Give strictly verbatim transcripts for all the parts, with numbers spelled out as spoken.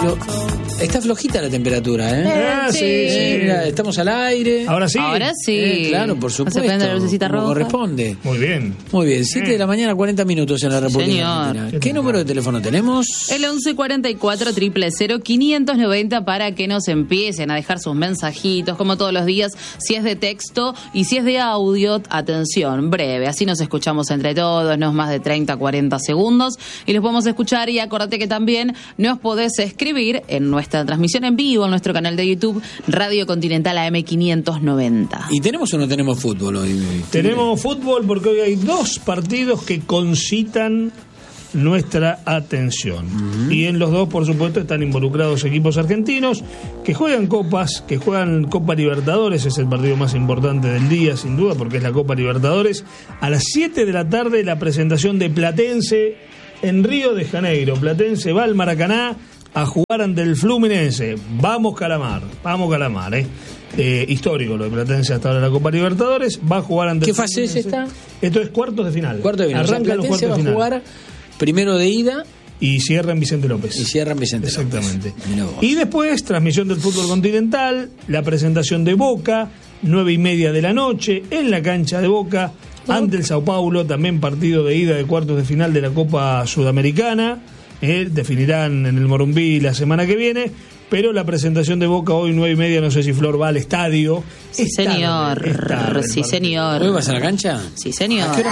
Lo, está flojita la temperatura, ¿eh? Ah, sí, sí. Mira, estamos al aire. Ahora sí. Ahora sí. Eh, claro, por supuesto. Se prende la lucecita como roja. corresponde. Muy bien. Muy bien, siete de la mañana, cuarenta minutos en la República Señor. Argentina. ¿Qué número de teléfono tenemos? El once cuarenta y cuatro, cero cero cero, quinientos noventa para que nos empiecen a dejar sus mensajitos, como todos los días, si es de texto y si es de audio, atención, breve, así nos escuchamos entre todos, no es más de treinta, cuarenta segundos, y los podemos escuchar, y acordate que también nos podés escribir en nuestra transmisión en vivo, en nuestro canal de YouTube, Radio Continental A M quinientos noventa. ¿Y tenemos o no tenemos fútbol hoy? Tenemos fútbol porque hoy hay dos partidos que concitan nuestra atención. Uh-huh. Y en los dos, por supuesto, están involucrados equipos argentinos que juegan copas, que juegan Copa Libertadores. Es el partido más importante del día, sin duda, porque es la Copa Libertadores. A las siete de la tarde, la presentación de Platense en Río de Janeiro. Platense va al Maracaná a jugar ante el Fluminense. Vamos Calamar, vamos Calamar, eh. Eh, histórico lo de Platense hasta ahora en la Copa Libertadores. Va a jugar ante ¿Qué el fase es Fluminense. esta? Esto es cuartos de final. Cuartos de final. Arranca o sea, los Platense cuartos va de final. a jugar primero de ida y cierra en Vicente López. Y cierra en Vicente Exactamente. López. Exactamente. Y después, transmisión del fútbol continental, la presentación de Boca, nueve y media de la noche, en la cancha de Boca, oh. ante el Sao Paulo, también partido de ida de cuartos de final de la Copa Sudamericana. Eh, definirán en el Morumbí la semana que viene, pero la presentación de Boca hoy nueve y media, no sé si Flor va al estadio. Sí, es señor. Tarde, es tarde sí, señor. ¿Hoy vas a la cancha? Sí, señor. ¿A qué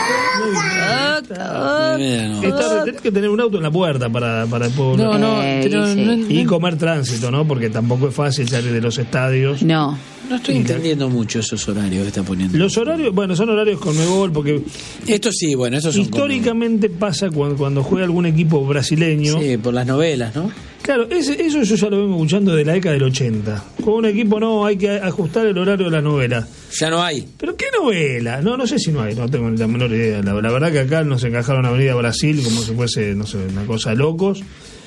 hora fue? Es tarde, tenés que tener un auto en la puerta para, para el pueblo. No, no, eh, pero sí. no, Y comer tránsito, ¿no? Porque tampoco es fácil salir de los estadios. No. No estoy entendiendo mucho esos horarios que está poniendo. Los horarios, bueno, son horarios Conmebol, porque esto sí, bueno, esos son históricamente como... pasa cuando, cuando juega algún equipo brasileño. Sí, por las novelas, ¿no? Claro, ese, eso yo ya lo vengo escuchando de la década del ochenta. Con un equipo no, hay que ajustar el horario de las novelas. Ya no hay. ¿Pero qué novela? No, no sé si no hay, no tengo la menor idea. La, la verdad que acá nos encajaron a Avenida Brasil como si fuese, no sé, una cosa de locos.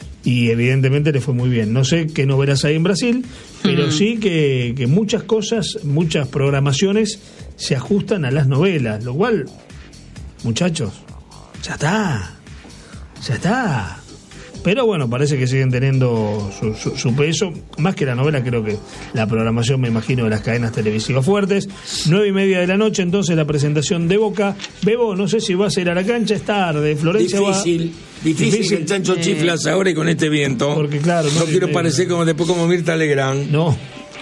Y evidentemente le fue muy bien. No sé qué novelas hay en Brasil, pero uh-huh. sí que, que muchas cosas, muchas programaciones se ajustan a las novelas, lo cual, muchachos, ya está, ya está. Pero bueno, parece que siguen teniendo su, su, su peso. Más que la novela, creo que la programación, me imagino, de las cadenas televisivas fuertes. Nueve y media de la noche, entonces, la presentación de Boca. Bebo, no sé si vas a ir a la cancha, es tarde. Florencia difícil, va... difícil, difícil que el chancho eh... chiflas ahora y con este viento. Porque claro, no, no quiero idea. parecer como después como Mirta Legrand. No.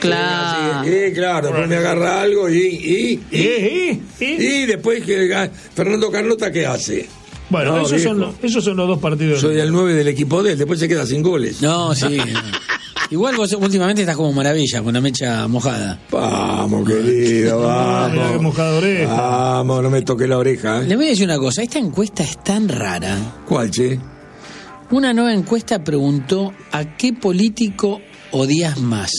Claro. Sí, sí, claro, después me agarra algo y y y, ¿Y? ¿Y? y, y después que Fernando Carlota, ¿qué hace? Bueno, no, esos, son los, esos son los dos partidos. Soy el nueve del equipo de él, después se queda sin goles. No, sí. Igual vos últimamente estás como maravilla, con la mecha mojada. Vamos, querido, vamos. Mira qué mojada oreja. Vamos, no me toque la oreja. ¿eh? Le voy a decir una cosa, esta encuesta es tan rara. ¿Cuál, che? Una nueva encuesta preguntó ¿a qué político odias más?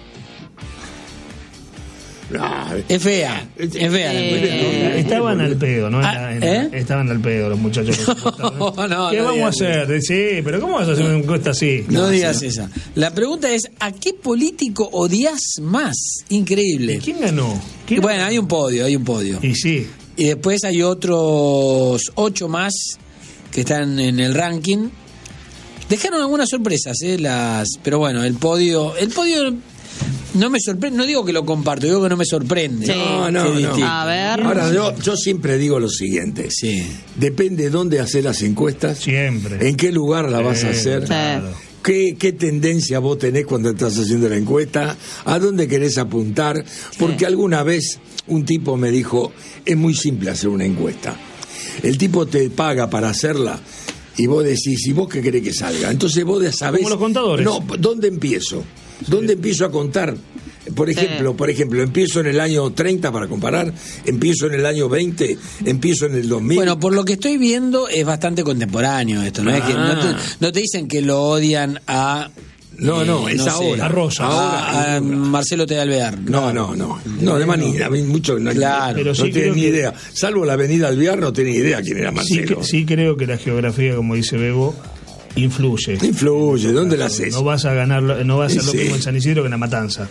No, es fea, es fea la encuesta. ¿no? Estaban al pedo, ¿no? Ah, en, ¿eh? Estaban al pedo los muchachos. No, no, ¿Qué no vamos a hacer? Eso. Sí, pero ¿cómo vas a hacer una encuesta así? No, no digas sí. esa. La pregunta es ¿a qué político odias más? Increíble. ¿Y quién ganó? ¿Quién bueno, ganó? hay un podio, hay un podio. Y sí. Y después hay otros ocho más que están en el ranking. Dejaron algunas sorpresas, ¿eh? Las, pero bueno, el podio, el podio no me sorprende, no digo que lo comparto, digo que no me sorprende. Sí. No, no, no. A ver. Ahora, yo, yo siempre digo lo siguiente. Sí. Depende de dónde hacer las encuestas. Siempre. En qué lugar la sí, vas a hacer. Claro. ¿Qué, ¿Qué tendencia vos tenés cuando estás haciendo la encuesta? ¿A dónde querés apuntar? Porque sí. alguna vez un tipo me dijo, es muy simple hacer una encuesta. El tipo te paga para hacerla y vos decís, ¿y vos qué querés que salga? Entonces vos ya sabés... Como los contadores. No, ¿dónde empiezo? ¿Dónde sí. empiezo a contar? Por ejemplo, sí. por ejemplo, empiezo en el año treinta para comparar, empiezo en el año veinte, empiezo en el dos mil. Bueno, por lo que estoy viendo es bastante contemporáneo esto, ¿no? Ah. Es que no te, no te dicen que lo odian a... No, no, eh, es no ahora. Sé, a Rosa. A, a Marcelo T. Alvear. No, no, no. No, de manera, mucho no, claro, pero sí no tiene ni que... idea. Salvo la avenida Alvear, no tiene ni idea quién era Marcelo. Sí, que, sí creo que la geografía, como dice Bebo, influye. Influye, ¿dónde la haces? No vas a ganar, no vas a hacer sí. lo mismo en San Isidro que en La Matanza.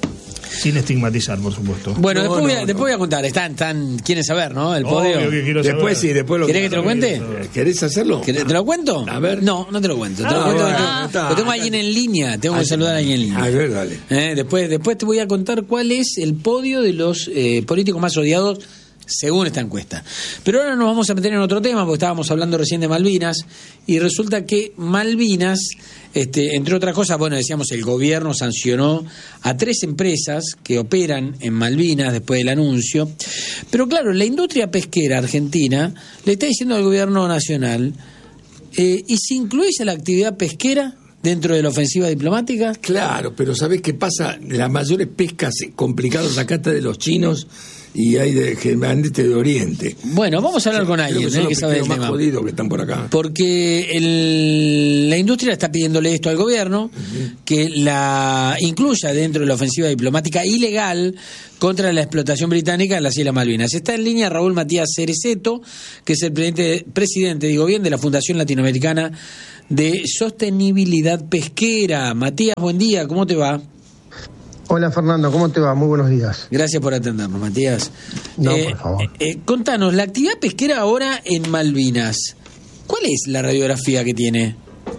sin estigmatizar, por supuesto. Bueno, No, después, no, voy a, no. después voy a contar. Están, están, ¿quieren saber, no? El podio. Obvio que quiero Después saber. sí, después lo ¿Querés que te lo cuente? ¿Querés hacerlo? ¿Querés- ¿Te lo cuento? A ver. No, no te lo cuento. Te lo Ah, cuento bueno, porque- está. porque tengo a alguien en línea. Tengo que Ah, saludar a alguien en línea. A ver, dale. Eh, después, después te voy a contar cuál es el podio de los eh, políticos más odiados según esta encuesta. Pero ahora nos vamos a meter en otro tema, porque estábamos hablando recién de Malvinas, y resulta que Malvinas, este, entre otras cosas, bueno, decíamos, el gobierno sancionó a tres empresas que operan en Malvinas después del anuncio. Pero claro, la industria pesquera argentina le está diciendo al gobierno nacional, eh, ¿y si incluís a la actividad pesquera dentro de la ofensiva diplomática? Claro, pero ¿sabés qué pasa? Las mayores pescas complicadas acá está de los chinos y hay de generalmente de Oriente. Bueno, vamos a hablar con Creo alguien que son eh, los que sabe del pesqueros más tema. jodidos que están por acá. Porque el- la industria está pidiéndole esto al gobierno, uh-huh, que la incluya dentro de la ofensiva diplomática ilegal contra la explotación británica en las Islas Malvinas. Está en línea Raúl Matías Cereceto, que es el presidente, presidente digo bien, de la Fundación Latinoamericana de Sostenibilidad Pesquera. Matías, buen día, ¿cómo te va? Hola Fernando, ¿cómo te va? Muy buenos días. Gracias por atendernos, Matías. No, Eh, por favor. eh, eh, contanos, la actividad pesquera ahora en Malvinas, ¿cuál es la radiografía que tiene?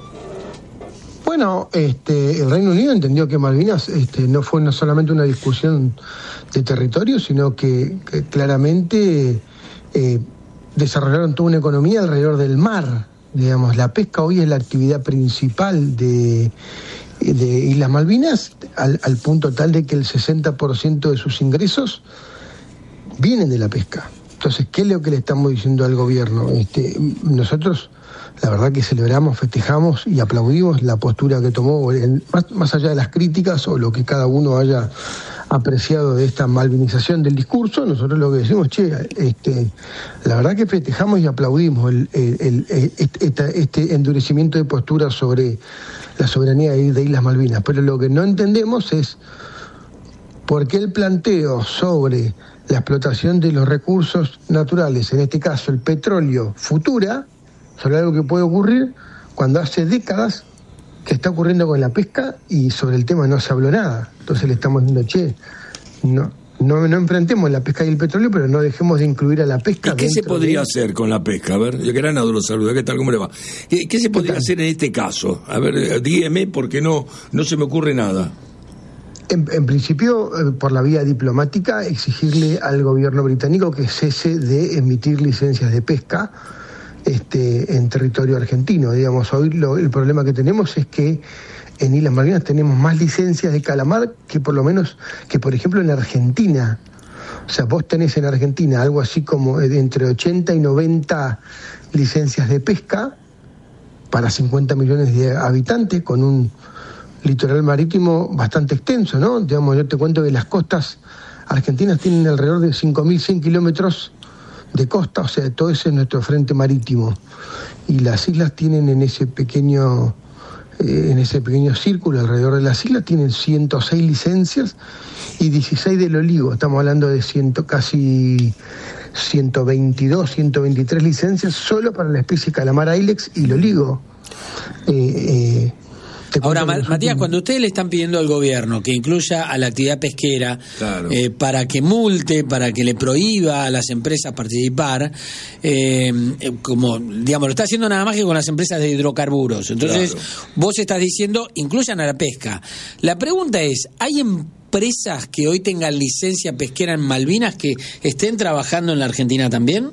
Bueno, este, el Reino Unido entendió que Malvinas este, no fue no solamente una discusión de territorio, sino que, que claramente eh, desarrollaron toda una economía alrededor del mar. Digamos, la pesca hoy es la actividad principal de, de Islas Malvinas, al, al punto tal de que el sesenta por ciento de sus ingresos vienen de la pesca. Entonces, ¿qué es lo que le estamos diciendo al gobierno? Este, nosotros, la verdad que celebramos, festejamos y aplaudimos la postura que tomó, el, más, más allá de las críticas o lo que cada uno haya apreciado de esta malvinización del discurso. Nosotros lo que decimos, che, este, la verdad que festejamos y aplaudimos el, el, el, el, este, este endurecimiento de postura sobre la soberanía de Islas Malvinas, pero lo que no entendemos es por qué el planteo sobre la explotación de los recursos naturales, en este caso el petróleo, futura, sobre algo que puede ocurrir cuando hace décadas que está ocurriendo con la pesca y sobre el tema no se habló nada. Entonces le estamos diciendo, che, no, no, no enfrentemos la pesca y el petróleo, pero no dejemos de incluir a la pesca. ¿Y qué se dentro podría de... hacer con la pesca? A ver, yo Granado lo saluda, ¿qué tal? ¿Cómo le va? ¿Qué, qué se podría hacer en este caso? A ver, dígame, porque no, no se me ocurre nada. En, en principio, eh, por la vía diplomática, exigirle al gobierno británico que cese de emitir licencias de pesca este, en territorio argentino. Digamos, hoy lo, el problema que tenemos es que en Islas Malvinas tenemos más licencias de calamar que por lo menos, que por ejemplo en Argentina. O sea, vos tenés en Argentina algo así como entre ochenta y noventa licencias de pesca para cincuenta millones de habitantes, con un litoral marítimo bastante extenso, ¿no? Digamos, yo te cuento que las costas argentinas tienen alrededor de cinco mil cien kilómetros de costa, o sea, todo ese es nuestro frente marítimo. Y las islas tienen en ese pequeño, eh, en ese pequeño círculo alrededor de las islas, tienen ciento seis licencias y dieciséis del olivo. Estamos hablando de ciento, casi ciento veintidós, ciento veintitrés licencias solo para la especie calamar ilex y el olivo. Eh, eh, Ahora, Ma- Matías, cuando ustedes le están pidiendo al gobierno que incluya a la actividad pesquera, Claro. eh, para que multe, para que le prohíba a las empresas participar, eh, eh, como, digamos, lo está haciendo nada más que con las empresas de hidrocarburos. Entonces, Claro. vos estás diciendo, incluyan a la pesca. La pregunta es, ¿hay empresas que hoy tengan licencia pesquera en Malvinas que estén trabajando en la Argentina también?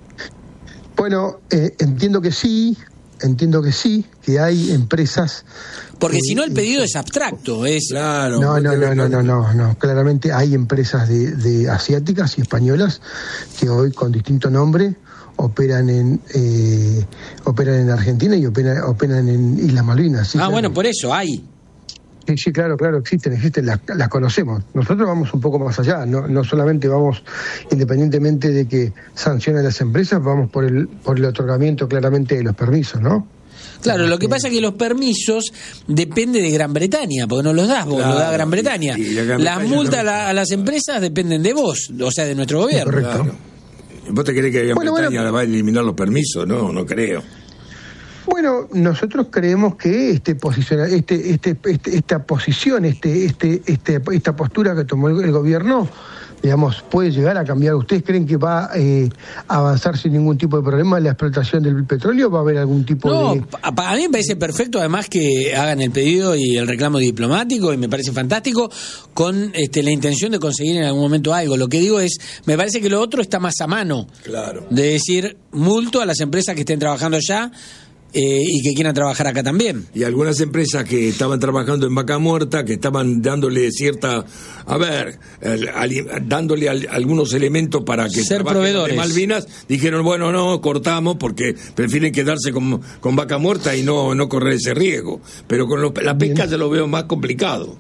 Bueno, eh, entiendo que sí, entiendo que sí, que hay empresas... Porque eh, si no, el pedido eh, es abstracto, es... Claro. No, no, no, no, no, no, no. Claramente hay empresas de, de asiáticas y españolas que hoy con distinto nombre operan en eh, operan en Argentina y operan, operan en Islas Malvinas. Sí, ah, claro. bueno, por eso, hay. Sí, sí, claro, claro, existen, existen, las, las conocemos. Nosotros vamos un poco más allá, no, no solamente vamos, independientemente de que sancionen las empresas, vamos por el por el otorgamiento claramente de los permisos, ¿no? Claro, lo que pasa es que los permisos depende de Gran Bretaña, porque no los das vos, Claro, lo da Gran Bretaña. y- y la Gran Las Bretaña multas no- a, la- a las empresas dependen de vos, o sea, de nuestro gobierno. Correcto. Claro. ¿Vos te crees que Gran Bueno, Bretaña bueno. va a eliminar los permisos? No, no creo. Bueno, nosotros creemos que este posiciona, este, este, este, esta posición, este, este, este, esta postura que tomó el, el gobierno, digamos, puede llegar a cambiar. ¿Ustedes creen que va eh, a avanzar sin ningún tipo de problema la explotación del petróleo? ¿Va a haber algún tipo no, de...? No, a mí me parece perfecto, además, que hagan el pedido y el reclamo diplomático, y me parece fantástico, con este, la intención de conseguir en algún momento algo. Lo que digo es, me parece que lo otro está más a mano. Claro. De decir, multo a las empresas que estén trabajando ya, Eh, y que quieran trabajar acá también. Y algunas empresas que estaban trabajando en Vaca Muerta, que estaban dándole cierta, a ver, el, al, dándole al, algunos elementos para que ser trabajen proveedores de Malvinas, dijeron, bueno, no, cortamos porque prefieren quedarse con, con Vaca Muerta y no, no correr ese riesgo. Pero con lo, la pesca ya lo veo más complicado.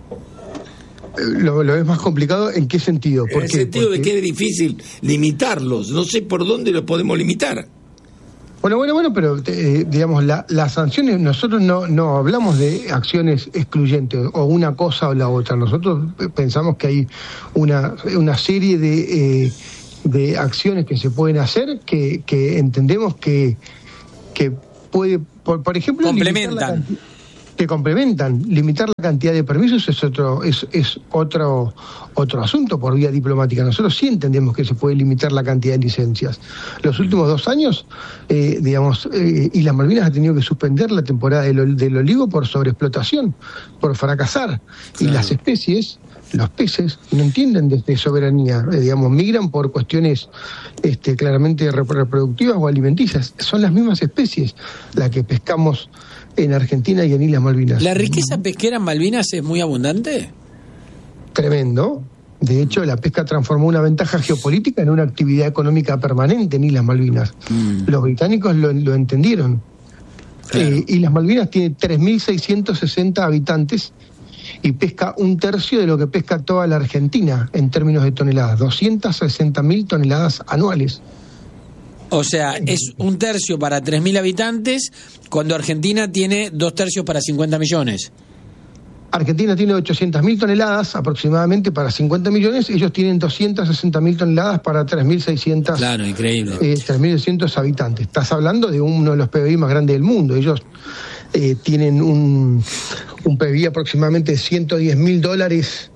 Lo, lo es más complicado, ¿en qué sentido? En el sentido porque... de que es difícil limitarlos. No sé por dónde los podemos limitar. Bueno, bueno, bueno, pero eh, digamos, la, las sanciones, nosotros no, no hablamos de acciones excluyentes, o una cosa o la otra. Nosotros pensamos que hay una, una serie de, eh, de acciones que se pueden hacer que, que entendemos que, que puede, por, por ejemplo... complementan. Que complementan. Limitar la cantidad de permisos es otro es, es otro otro asunto por vía diplomática. Nosotros sí entendemos que se puede limitar la cantidad de licencias. Los últimos dos años, eh, digamos, eh, Islas Malvinas ha tenido que suspender la temporada del, del olivo por sobreexplotación, por fracasar. Claro. Y las especies, los peces, no entienden de, de soberanía, eh, digamos, migran por cuestiones este, claramente reproductivas o alimenticias. Son las mismas especies las que pescamos en Argentina y en Islas Malvinas. ¿La riqueza pesquera en Malvinas es muy abundante? Tremendo. De hecho, la pesca transformó una ventaja geopolítica en una actividad económica permanente en Islas Malvinas. Mm. Los británicos lo, lo entendieron. Claro. Eh, Islas Malvinas tiene tres mil seiscientos sesenta habitantes y pesca un tercio de lo que pesca toda la Argentina en términos de toneladas, doscientas sesenta mil toneladas anuales. O sea, es un tercio para tres mil habitantes, cuando Argentina tiene dos tercios para cincuenta millones. Argentina tiene ochocientas mil toneladas aproximadamente para cincuenta millones, ellos tienen doscientas sesenta mil toneladas para tres mil seiscientos. Claro, increíble. Eh, tres mil seiscientos habitantes. Estás hablando de uno de los P B I más grandes del mundo. Ellos eh, tienen un, un P B I aproximadamente de ciento diez mil dólares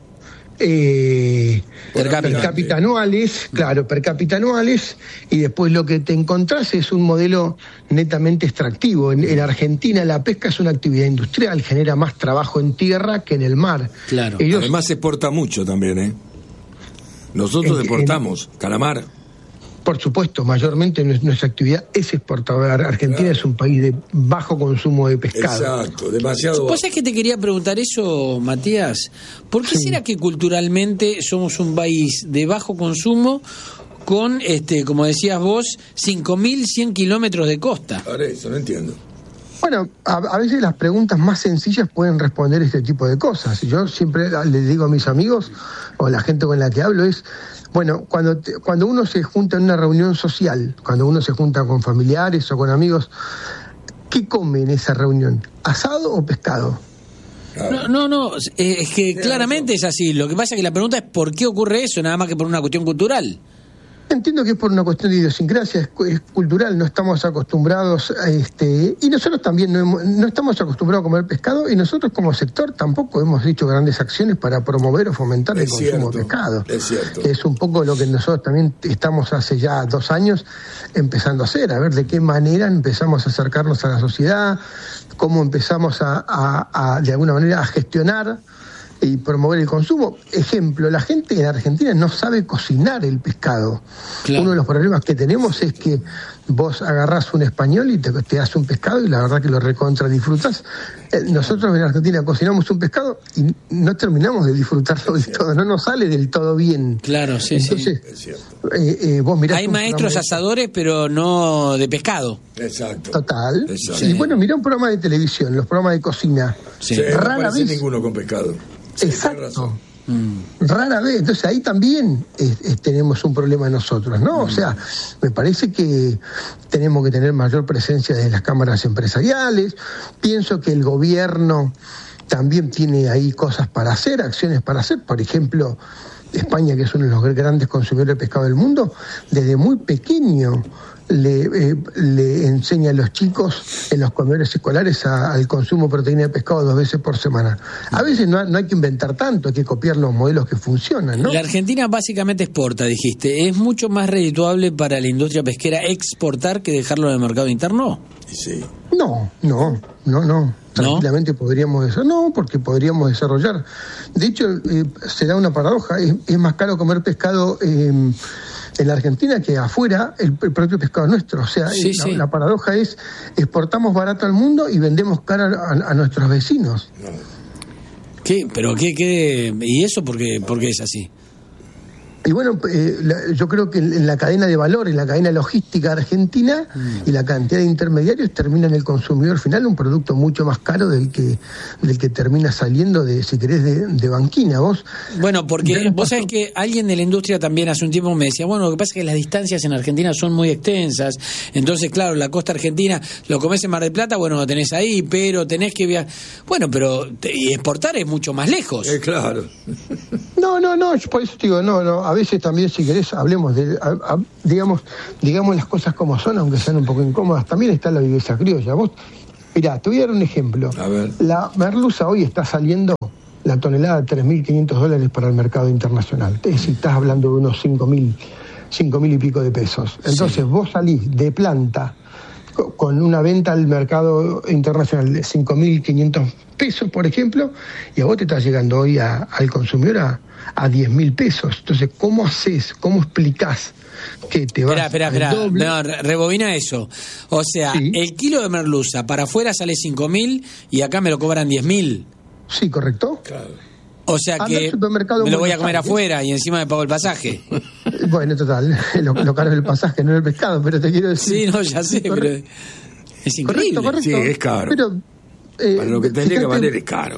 Eh, per, cápita. per cápita anuales, claro, per cápita anuales, y después lo que te encontrás es un modelo netamente extractivo. En, en Argentina la pesca es una actividad industrial, genera más trabajo en tierra que en el mar. Claro. Ellos, además se exporta mucho también, ¿eh? Nosotros en, exportamos en, calamar. Por supuesto, mayormente nuestra actividad es exportadora. Argentina claro. es un país de bajo consumo de pescado. Exacto, demasiado. ¿Vos sabés que te quería preguntar eso, Matías? ¿Por qué sí. será que culturalmente somos un país de bajo consumo con, este, como decías vos, cinco mil cien kilómetros de costa? Ahora eso no entiendo. Bueno, a, a veces las preguntas más sencillas pueden responder este tipo de cosas. Yo siempre les digo a mis amigos o a la gente con la que hablo es... Bueno, cuando te, cuando uno se junta en una reunión social, cuando uno se junta con familiares o con amigos, ¿qué come en esa reunión? ¿Asado o pescado? No, no, no, es que claramente es así. Lo que pasa es que la pregunta es ¿por qué ocurre eso? Nada más que por una cuestión cultural. Entiendo que es por una cuestión de idiosincrasia, es, es cultural, no estamos acostumbrados a este, y nosotros también no, hemos, no estamos acostumbrados a comer pescado, y nosotros como sector tampoco hemos hecho grandes acciones para promover o fomentar el es consumo cierto, de pescado. Es cierto. Es un poco lo que nosotros también estamos hace ya dos años empezando a hacer, a ver de qué manera empezamos a acercarnos a la sociedad, cómo empezamos a, a, a de alguna manera a gestionar y promover el consumo. Ejemplo, la gente en Argentina no sabe cocinar el pescado. Claro. Uno de los problemas que tenemos es que vos agarrás un español y te, te das un pescado y la verdad que lo recontra disfrutas. Eh, nosotros en Argentina cocinamos un pescado y no terminamos de disfrutarlo del todo, no nos sale del todo bien. Claro, sí, Entonces, sí. Es cierto. Eh, eh, vos mirás Hay maestros asadores, pero no de pescado. Exacto. Total. Exacto. Y bueno, mirá un programa de televisión, los programas de cocina. Sí. Sí, Rara no vez ninguno con pescado. Exacto. Mm. Rara vez. Entonces ahí también es, es, tenemos un problema nosotros, ¿no? Mm. O sea, me parece que tenemos que tener mayor presencia de las cámaras empresariales. Pienso que el gobierno también tiene ahí cosas para hacer, acciones para hacer. Por ejemplo, España, que es uno de los grandes consumidores de pescado del mundo, desde muy pequeño le, eh, le enseña a los chicos en los comedores escolares a, al consumo de proteína de pescado dos veces por semana. A veces no, no hay que inventar tanto, hay que copiar los modelos que funcionan, ¿no? La Argentina básicamente exporta, dijiste. ¿Es mucho más redituable para la industria pesquera exportar que dejarlo en el mercado interno? Sí. No, no, no, no. Tranquilamente ¿No? podríamos desarrollar. No, porque podríamos desarrollar. De hecho, eh, se da una paradoja. Es, es más caro comer pescado eh, en la Argentina que afuera el, el propio pescado nuestro. O sea, sí, la, sí. la paradoja es exportamos barato al mundo y vendemos caro a, a nuestros vecinos. ¿Qué? ¿Pero qué? qué? ¿Y eso por qué, por qué es así? Y bueno, eh, la, yo creo que en la cadena de valor, en la cadena logística argentina mm. y la cantidad de intermediarios termina en el consumidor final un producto mucho más caro del que del que termina saliendo de, si querés, de, de banquina. Vos Bueno, porque vos sabés que alguien de la industria también hace un tiempo me decía, bueno, lo que pasa es que las distancias en Argentina son muy extensas, entonces claro, la costa argentina, lo comés en Mar del Plata, bueno, lo tenés ahí, pero tenés que viajar. Bueno, pero te, y exportar es mucho más lejos. Eh, claro. No, no, no, yo por eso te digo, no, no. A veces también, si querés, hablemos de, a, a, digamos, digamos las cosas como son, aunque sean un poco incómodas. También está la viveza criolla. Vos, mirá, te voy a dar un ejemplo. A ver. La merluza hoy está saliendo la tonelada de tres mil quinientos dólares para el mercado internacional. Es decir, estás hablando de unos cinco mil y pico de pesos. Entonces, sí. vos salís de planta con una venta al mercado internacional de cinco mil quinientos pesos, por ejemplo, y a vos te estás llegando hoy a, al consumidor a, a diez mil pesos. Entonces, ¿cómo haces? ¿Cómo explicás que te vas Espera, espera, espera. No, rebobina eso. O sea, sí. el kilo de merluza para afuera sale cinco mil y acá me lo cobran diez mil. Sí, ¿correcto? Claro. O sea que me lo voy a comer afuera y encima me pago el pasaje. Bueno, total, lo, lo caro es el pasaje, no el pescado, pero te quiero decir... Sí, no, ya sé, pero es increíble. Correcto, correcto. Sí, es caro. Pero, eh, para lo que tendría que valer es caro.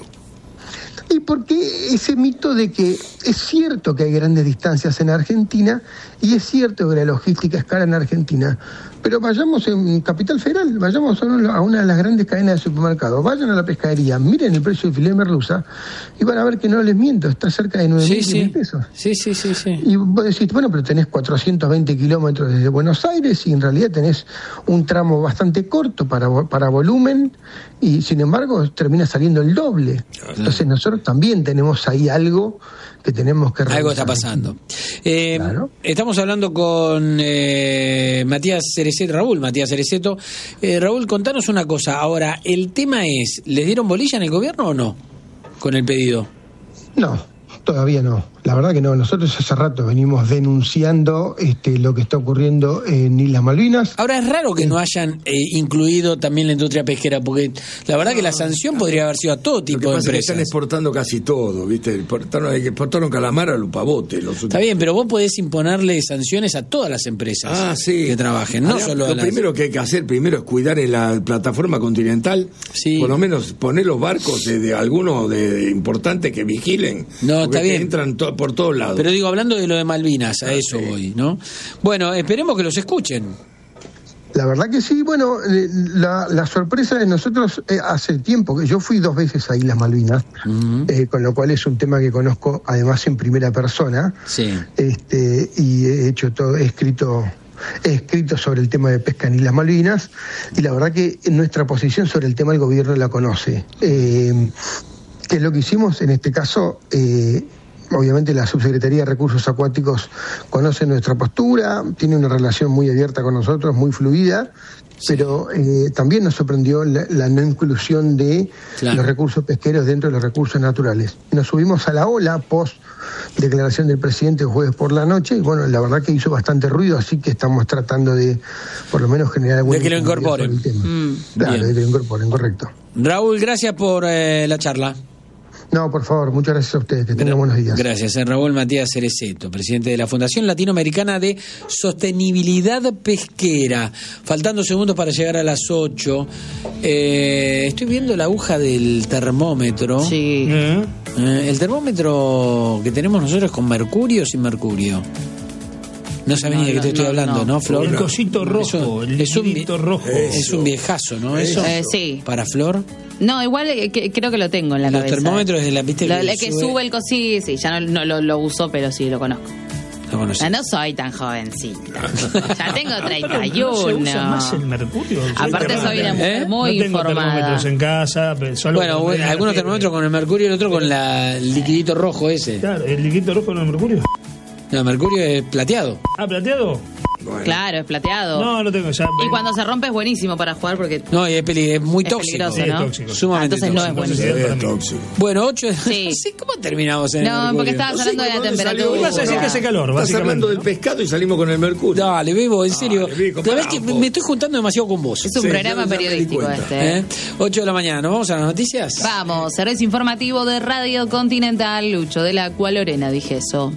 Y porque ese mito de que es cierto que hay grandes distancias en Argentina y es cierto que la logística es cara en Argentina, pero vayamos en Capital Federal, vayamos a una, a una de las grandes cadenas de supermercados, vayan a la pescadería, miren el precio del filé de merluza y van a ver que no les miento, está cerca de nueve mil sí, sí. pesos. Sí, sí, sí, sí. Y vos decís, bueno, pero tenés cuatrocientos veinte kilómetros desde Buenos Aires y en realidad tenés un tramo bastante corto para, para volumen y sin embargo termina saliendo el doble. Entonces nosotros también tenemos ahí algo que tenemos que revisar. Algo está pasando. Eh, claro. Estamos hablando con eh, Matías Cereceto, Raúl Matías Cereceto. Eh, Raúl, contanos una cosa. Ahora, el tema es, ¿les dieron bolilla en el gobierno o no con el pedido? No, todavía no. La verdad que no. Nosotros hace rato venimos denunciando este, lo que está ocurriendo en Islas Malvinas. Ahora, es raro que no hayan eh, incluido también la industria pesquera, porque la verdad que la sanción podría haber sido a todo tipo de empresas. Que están exportando casi todo, ¿viste? Exportaron, hay que exportaron calamar a Lupavote. Los Está bien, pero vos podés imponerle sanciones a todas las empresas ah, sí. que trabajen, no Además, solo a Lo las... primero que hay que hacer primero es cuidar en la plataforma continental, sí. por lo menos poner los barcos de, de algunos de, de importantes que vigilen. No, está bien. Entran to, por todos lados. Pero digo, hablando de lo de Malvinas, a eso sí. voy, ¿no? Bueno, esperemos que los escuchen. La verdad que sí, bueno, la, la sorpresa de nosotros eh, hace tiempo, que yo fui dos veces a Islas Malvinas, uh-huh. eh, con lo cual es un tema que conozco además en primera persona, sí. este, y he hecho todo, he escrito... He escrito sobre el tema de pesca en Islas Malvinas y la verdad que nuestra posición sobre el tema el gobierno la conoce. Eh, ¿Qué es lo que hicimos? En este caso... Eh, Obviamente la Subsecretaría de Recursos Acuáticos conoce nuestra postura, tiene una relación muy abierta con nosotros, muy fluida, sí. pero eh, también nos sorprendió la, la no inclusión de claro. los recursos pesqueros dentro de los recursos naturales. Nos subimos a la ola post declaración del presidente el jueves por la noche y bueno, la verdad que hizo bastante ruido, así que estamos tratando de por lo menos generar alguna... De que lo incorporen. Mm, claro, bien. de que lo incorporen, correcto. Raúl, gracias por eh, la charla. No, por favor, muchas gracias a ustedes, que tengan buenos días. Gracias, Raúl Matías Cereceto, presidente de la Fundación Latinoamericana de Sostenibilidad Pesquera. Faltando segundos para llegar a las ocho. Eh, estoy viendo la aguja del termómetro. Sí. Eh, el termómetro que tenemos nosotros es con mercurio o sin mercurio. No sabés no, ni de qué te no, estoy hablando, ¿no, ¿no Flor? El cosito rojo, el es un, rojo. Es un viejazo, ¿no? Eso. Eh, sí. Para Flor. No, igual eh, que, creo que lo tengo en la Los cabeza. Los termómetros de la viste lo, que, que sube, sube el cosito, sí, ya no, no lo, lo uso, pero sí lo conozco. No conocí. No, no soy tan jovencita. Ya tengo treinta y No se uno. usa más el mercurio. Aparte soy una mujer ¿Eh? muy no tengo informada. termómetros en casa, pero solo Bueno, con- algunos termómetros con el mercurio y el otro con la, el liquidito rojo ese. Claro, el liquidito rojo no es mercurio. No, el mercurio es plateado. Ah, ¿plateado? Bueno. Claro, es plateado. No, no tengo ya. Y cuando se rompe es buenísimo para jugar porque... No, y es, peli- es muy Es tóxico. peligroso, Sí, es ¿no? tóxico. Sumamente Ah, entonces no es tóxico. buenísimo. Sí, es tóxico. Bueno, ocho. Sí. No sé cómo terminamos en el No, mercurio. porque estabas No sé hablando de la por dónde salió. temperatura. Ibas a decir que hace calor, Estás básicamente. hablando del ¿no? pescado y salimos con el mercurio. Dale, Bebo, en serio. Dale, Vico, La verdad pará es que un poco. me estoy juntando demasiado con vos. Es un Sí, programa ya- ya me di periodístico cuenta. este. ¿Eh? ocho de la mañana. ¿Nos vamos a las noticias? Vamos, servicio informativo de Radio Continental, Lucho de la Cua Lorena, dije eso.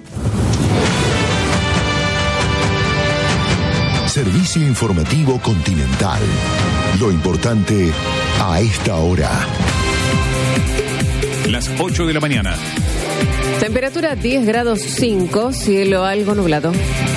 Servicio informativo Continental. Lo importante a esta hora. Las ocho de la mañana. Temperatura diez grados cinco, cielo algo nublado.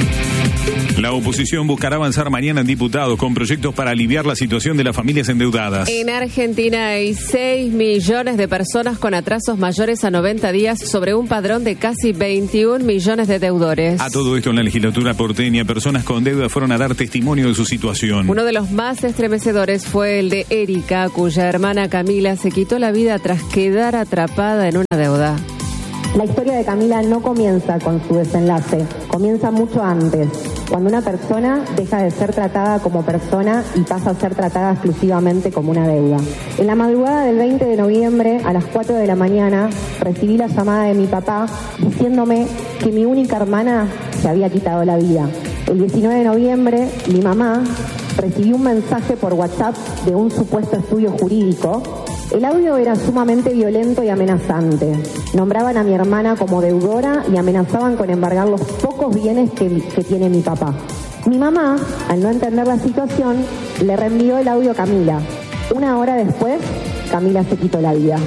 La oposición buscará avanzar mañana en diputados con proyectos para aliviar la situación de las familias endeudadas. En Argentina hay seis millones de personas con atrasos mayores a noventa días sobre un padrón de casi veintiún millones de deudores. A todo esto en la legislatura porteña, personas con deuda fueron a dar testimonio de su situación. Uno de los más estremecedores fue el de Erika, cuya hermana Camila se quitó la vida tras quedar atrapada en una deuda. La historia de Camila no comienza con su desenlace, comienza mucho antes, cuando una persona deja de ser tratada como persona y pasa a ser tratada exclusivamente como una deuda. En la madrugada del veinte de noviembre, a las cuatro de la mañana, recibí la llamada de mi papá diciéndome que mi única hermana se había quitado la vida. El diecinueve de noviembre, mi mamá recibió un mensaje por WhatsApp de un supuesto estudio jurídico. El audio era sumamente violento y amenazante. Nombraban a mi hermana como deudora y amenazaban con embargar los pocos bienes que, que tiene mi papá. Mi mamá, al no entender la situación, le reenvió el audio a Camila. Una hora después, Camila se quitó la vida.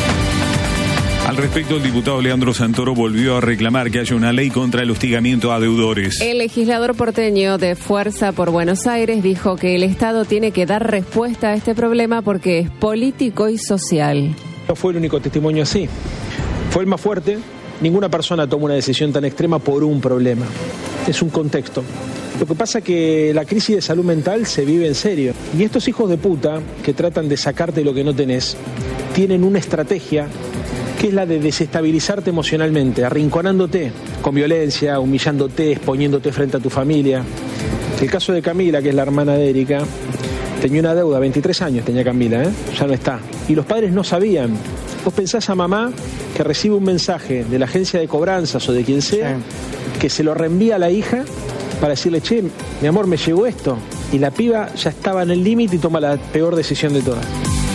Al respecto, el diputado Leandro Santoro volvió a reclamar que haya una ley contra el hostigamiento a deudores. El legislador porteño de Fuerza por Buenos Aires dijo que el Estado tiene que dar respuesta a este problema porque es político y social. No fue el único testimonio así. Fue el más fuerte. Ninguna persona toma una decisión tan extrema por un problema. Es un contexto. Lo que pasa es que la crisis de salud mental se vive en serio. Y estos hijos de puta que tratan de sacarte lo que no tenés, tienen una estrategia que es la de desestabilizarte emocionalmente, arrinconándote con violencia, humillándote, exponiéndote frente a tu familia. El caso de Camila, que es la hermana de Erika, tenía una deuda, veintitrés años tenía Camila, ¿eh? Ya no está. Y los padres no sabían. Vos pensás a mamá que recibe un mensaje de la agencia de cobranzas o de quien sea, sí, que se lo reenvía a la hija para decirle, che, mi amor, me llegó esto. Y la piba ya estaba en el límite y toma la peor decisión de todas.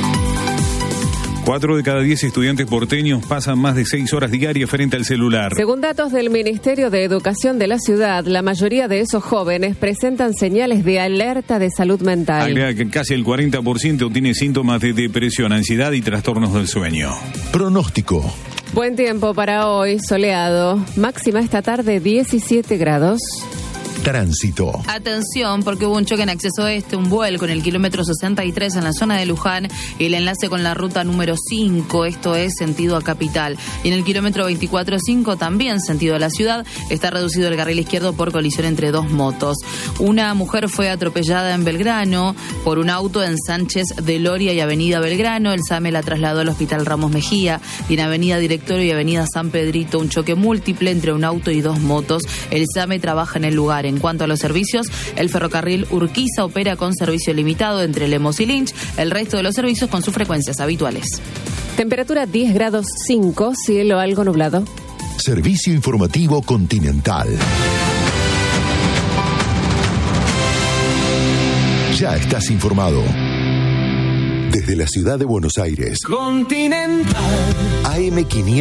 Cuatro de cada diez estudiantes porteños pasan más de seis horas diarias frente al celular. Según datos del Ministerio de Educación de la ciudad, la mayoría de esos jóvenes presentan señales de alerta de salud mental. Agrega que casi el cuarenta por ciento tiene síntomas de depresión, ansiedad y trastornos del sueño. Pronóstico. Buen tiempo para hoy, soleado. Máxima esta tarde diecisiete grados. Tránsito. Atención, porque hubo un choque en acceso este, un vuelco en el kilómetro sesenta y tres en la zona de Luján, el enlace con la ruta número cinco, esto es sentido a Capital. Y en el kilómetro veinticuatro cinco, también sentido a la ciudad, está reducido el carril izquierdo por colisión entre dos motos. Una mujer fue atropellada en Belgrano por un auto en Sánchez de Loria y Avenida Belgrano. El SAME la trasladó al Hospital Ramos Mejía. Y en Avenida Directorio y Avenida San Pedrito, un choque múltiple entre un auto y dos motos. El SAME trabaja en el lugar. En cuanto a los servicios, el ferrocarril Urquiza opera con servicio limitado entre Lemos y Lynch, el resto de los servicios con sus frecuencias habituales. Temperatura diez grados cinco, cielo algo nublado. Servicio informativo Continental. Ya estás informado. Desde la ciudad de Buenos Aires. Continental. A M quinientos.